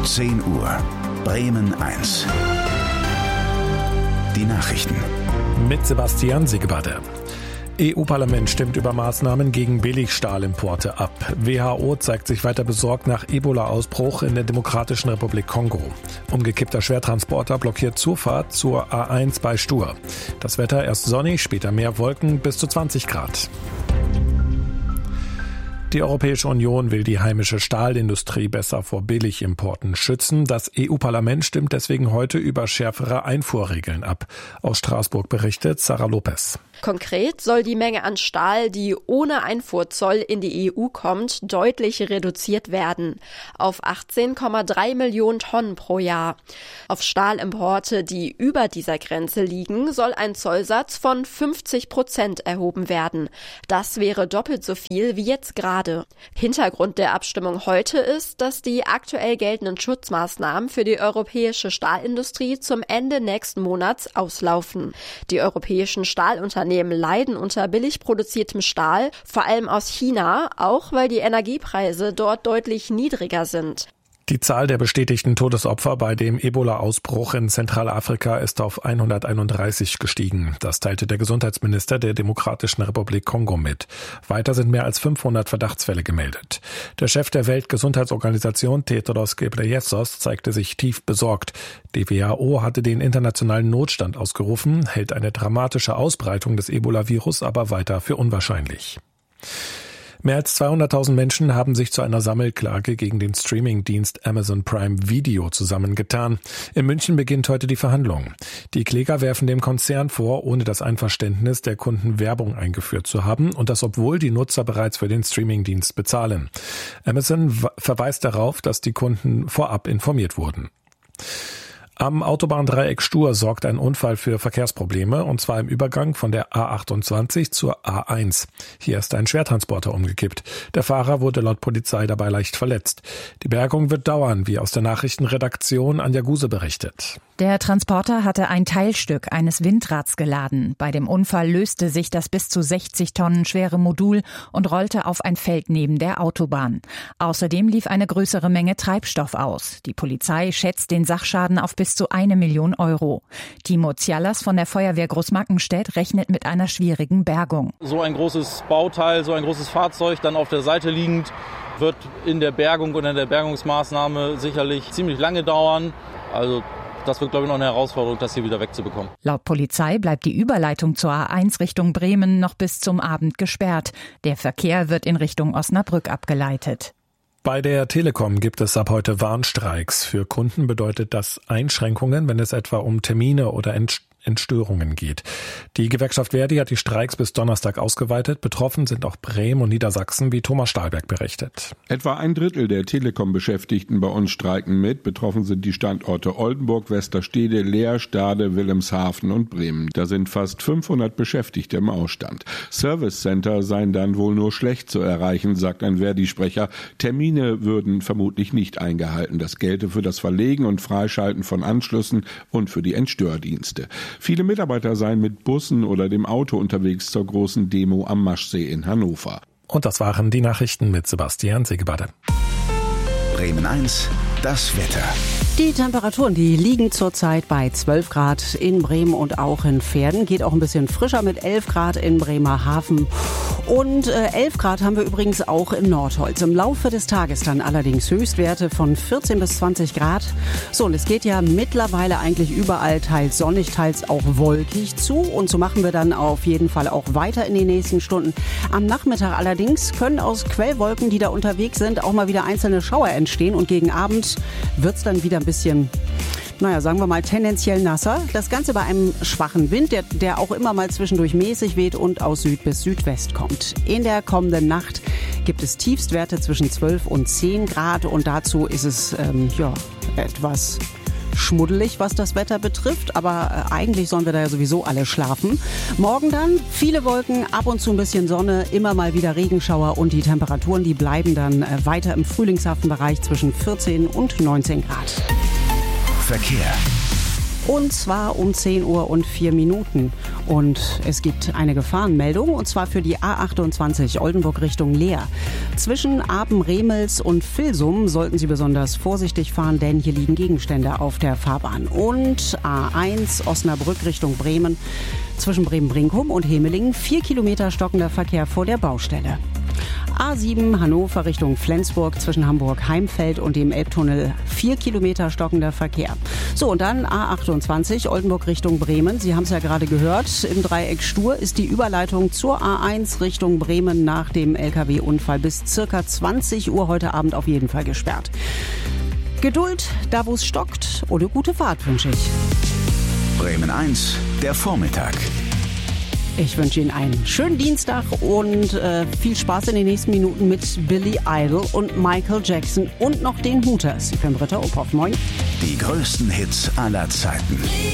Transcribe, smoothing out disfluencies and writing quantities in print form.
10 Uhr. Bremen 1. Die Nachrichten. Mit Sebastian Sigebade. EU-Parlament stimmt über Maßnahmen gegen Billigstahlimporte ab. WHO zeigt sich weiter besorgt nach Ebola-Ausbruch in der Demokratischen Republik Kongo. Umgekippter Schwertransporter blockiert Zufahrt zur A1 bei Stur. Das Wetter erst sonnig, später mehr Wolken, bis zu 20 Grad. Die Europäische Union will die heimische Stahlindustrie besser vor Billigimporten schützen. Das EU-Parlament stimmt deswegen heute über schärfere Einfuhrregeln ab. Aus Straßburg berichtet Sarah Lopez. Konkret soll die Menge an Stahl, die ohne Einfuhrzoll in die EU kommt, deutlich reduziert werden. Auf 18,3 Millionen Tonnen pro Jahr. Auf Stahlimporte, die über dieser Grenze liegen, soll ein Zollsatz von 50% erhoben werden. Das wäre doppelt so viel wie jetzt gerade. Hintergrund der Abstimmung heute ist, dass die aktuell geltenden Schutzmaßnahmen für die europäische Stahlindustrie zum Ende nächsten Monats auslaufen. Die europäischen Stahlunternehmen leiden unter billig produziertem Stahl, vor allem aus China, auch weil die Energiepreise dort deutlich niedriger sind. Die Zahl der bestätigten Todesopfer bei dem Ebola-Ausbruch in Zentralafrika ist auf 131 gestiegen. Das teilte der Gesundheitsminister der Demokratischen Republik Kongo mit. Weiter sind mehr als 500 Verdachtsfälle gemeldet. Der Chef der Weltgesundheitsorganisation, Tedros Ghebreyesus, zeigte sich tief besorgt. Die WHO hatte den internationalen Notstand ausgerufen, hält eine dramatische Ausbreitung des Ebola-Virus aber weiter für unwahrscheinlich. Mehr als 200.000 Menschen haben sich zu einer Sammelklage gegen den Streamingdienst Amazon Prime Video zusammengetan. In München beginnt heute die Verhandlung. Die Kläger werfen dem Konzern vor, ohne das Einverständnis der Kunden Werbung eingeführt zu haben und das, obwohl die Nutzer bereits für den Streamingdienst bezahlen. Amazon verweist darauf, dass die Kunden vorab informiert wurden. Am Autobahndreieck Stur sorgt ein Unfall für Verkehrsprobleme, und zwar im Übergang von der A28 zur A1. Hier ist ein Schwertransporter umgekippt. Der Fahrer wurde laut Polizei dabei leicht verletzt. Die Bergung wird dauern, wie aus der Nachrichtenredaktion Anja Guse berichtet. Der Transporter hatte ein Teilstück eines Windrads geladen. Bei dem Unfall löste sich das bis zu 60 Tonnen schwere Modul und rollte auf ein Feld neben der Autobahn. Außerdem lief eine größere Menge Treibstoff aus. Die Polizei schätzt den Sachschaden auf bis zu 1 Million Euro. Timo Zialas von der Feuerwehr Großmarkenstedt rechnet mit einer schwierigen Bergung. So ein großes Bauteil, so ein großes Fahrzeug dann auf der Seite liegend, wird in der Bergung und in der Bergungsmaßnahme sicherlich ziemlich lange dauern. Also das wird, glaube ich, noch eine Herausforderung, das hier wieder wegzubekommen. Laut Polizei bleibt die Überleitung zur A1 Richtung Bremen noch bis zum Abend gesperrt. Der Verkehr wird in Richtung Osnabrück abgeleitet. Bei der Telekom gibt es ab heute Warnstreiks. Für Kunden bedeutet das Einschränkungen, wenn es etwa um Termine oder Entstörungen geht. Die Gewerkschaft Verdi hat die Streiks bis Donnerstag ausgeweitet. Betroffen sind auch Bremen und Niedersachsen, wie Thomas Stahlberg berichtet. Etwa 1/3 der Telekom-Beschäftigten bei uns streiken mit. Betroffen sind die Standorte Oldenburg, Westerstede, Leer, Stade, Wilhelmshaven und Bremen. Da sind fast 500 Beschäftigte im Ausstand. Service-Center seien dann wohl nur schlecht zu erreichen, sagt ein Verdi-Sprecher. Termine würden vermutlich nicht eingehalten. Das gelte für das Verlegen und Freischalten von Anschlüssen und für die Entstördienste. Viele Mitarbeiter seien mit Bussen oder dem Auto unterwegs zur großen Demo am Maschsee in Hannover. Und das waren die Nachrichten mit Sebastian Sigebade. Bremen 1, das Wetter. Die Temperaturen, die liegen zurzeit bei 12 Grad in Bremen und auch in Verden. Geht auch ein bisschen frischer mit 11 Grad in Bremerhaven. Und 11 Grad haben wir übrigens auch in Nordholz. Im Laufe des Tages dann allerdings Höchstwerte von 14 bis 20 Grad. So, und es geht ja mittlerweile eigentlich überall teils sonnig, teils auch wolkig zu. Und so machen wir dann auf jeden Fall auch weiter in den nächsten Stunden. Am Nachmittag allerdings können aus Quellwolken, die da unterwegs sind, auch mal wieder einzelne Schauer entstehen. Und gegen Abend wird es dann wieder ein bisschen, sagen wir mal, tendenziell nasser. Das Ganze bei einem schwachen Wind, der auch immer mal zwischendurch mäßig weht und aus Süd bis Südwest kommt. In der kommenden Nacht gibt es Tiefstwerte zwischen 12 und 10 Grad und dazu ist es etwas schmuddelig, was das Wetter betrifft, aber eigentlich sollen wir da ja sowieso alle schlafen. Morgen dann viele Wolken, ab und zu ein bisschen Sonne, immer mal wieder Regenschauer und die Temperaturen, die bleiben dann weiter im frühlingshaften Bereich zwischen 14 und 19 Grad. Verkehr. Und zwar um 10 Uhr und 4 Minuten. Und es gibt eine Gefahrenmeldung, und zwar für die A28 Oldenburg Richtung Leer. Zwischen Aben-Remels und Vilsum sollten Sie besonders vorsichtig fahren, denn hier liegen Gegenstände auf der Fahrbahn. Und A1 Osnabrück Richtung Bremen. Zwischen Bremen-Brinkum und Hemelingen 4 Kilometer stockender Verkehr vor der Baustelle. A7 Hannover Richtung Flensburg zwischen Hamburg-Heimfeld und dem Elbtunnel 4 Kilometer stockender Verkehr. So, und dann A28 Oldenburg Richtung Bremen. Sie haben es ja gerade gehört, im Dreieck Stur ist die Überleitung zur A1 Richtung Bremen nach dem LKW-Unfall bis circa 20 Uhr heute Abend auf jeden Fall gesperrt. Geduld, da wo es stockt, und eine gute Fahrt wünsche ich. Bremen 1, der Vormittag. Ich wünsche Ihnen einen schönen Dienstag und viel Spaß in den nächsten Minuten mit Billy Idol und Michael Jackson und noch den Hooters. Ich bin Britta Ophoff. Moin. Die größten Hits aller Zeiten.